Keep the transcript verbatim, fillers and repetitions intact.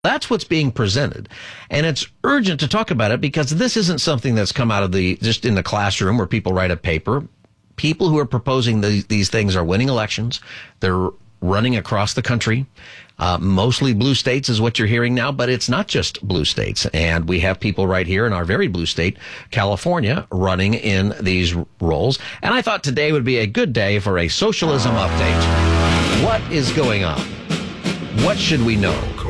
That's what's being presented. And it's urgent to talk about it because this isn't something that's come out of the, just in the classroom where people write a paper. People who are proposing the, these things are winning elections. They're running across the country. Uh, mostly blue states is what you're hearing now, but it's not just blue states. And we have people right here in our very blue state, California, running in these roles. And I thought today would be a good day for a socialism update. What is going on? What should we know?